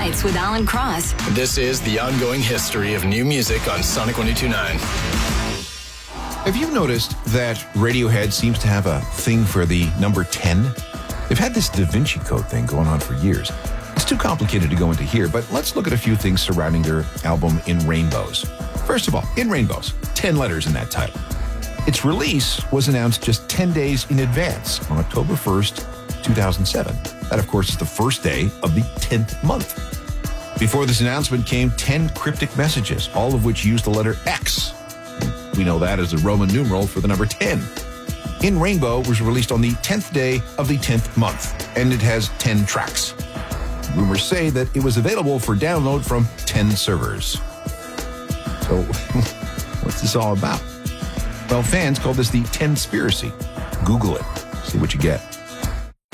Nights with Alan Cross. This is the ongoing history of new music on Sonic 102.9. Have you noticed that Radiohead seems to have a thing for the number 10? They've had this Da Vinci Code thing going on for years. It's too complicated to go into here, but let's look at a few things surrounding their album In Rainbows. First of all, In Rainbows, 10 letters in that title. Its release was announced just 10 days in advance on October 1st, 2007. That, of course, is the first day of the 10th month. Before this announcement came 10 cryptic messages, all of which used the letter X. We know that as the Roman numeral for the number 10. In Rainbow was released on the 10th day of the 10th month, and it has 10 tracks. Rumors say that it was available for download from 10 servers. So, what's this all about? Well, fans call this the 10-spiracy. Google it. See what you get.